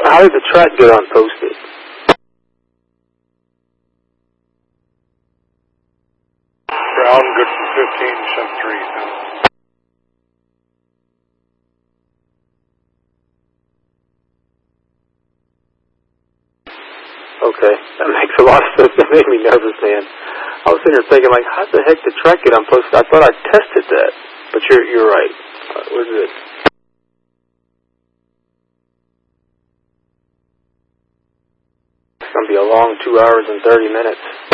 How did the track get unposted? Brown, good for 15, sub 3 now. Okay, that makes a lot of sense. That made me nervous, man. I was sitting there thinking, like, how the heck did the track get unposted? I thought I tested that, but you're right. We're good. It's going to be a long 2 hours and 30 minutes.